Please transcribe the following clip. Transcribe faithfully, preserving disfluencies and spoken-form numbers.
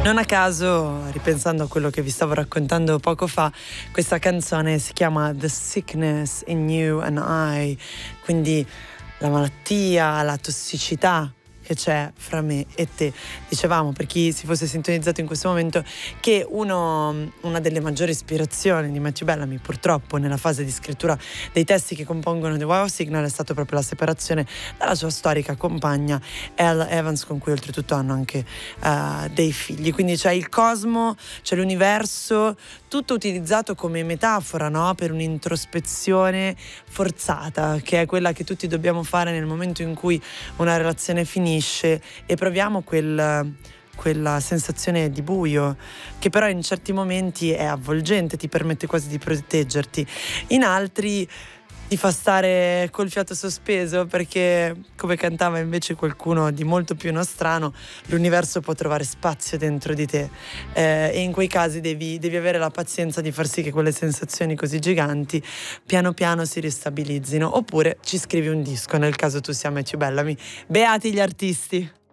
Non a caso, ripensando a quello che vi stavo raccontando poco fa, questa canzone si chiama The Sickness in You and I, quindi la malattia, la tossicità che c'è fra me e te. Dicevamo, per chi si fosse sintonizzato in questo momento, che uno, una delle maggiori ispirazioni di Matthew Bellamy, purtroppo nella fase di scrittura dei testi che compongono The Wow Signal, è stato proprio la separazione dalla sua storica compagna Elle Evans, con cui oltretutto hanno anche uh, dei figli. Quindi c'è il cosmo, c'è l'universo, tutto utilizzato come metafora, no? Per un'introspezione forzata, che è quella che tutti dobbiamo fare nel momento in cui una relazione finisce e proviamo quel, quella sensazione di buio, che però in certi momenti è avvolgente, ti permette quasi di proteggerti, in altri ti fa stare col fiato sospeso, perché, come cantava invece qualcuno di molto più nostrano, l'universo può trovare spazio dentro di te, eh, e in quei casi devi, devi avere la pazienza di far sì che quelle sensazioni così giganti piano piano si ristabilizzino, oppure ci scrivi un disco, nel caso tu sia Matthew Bellamy. Beati gli artisti!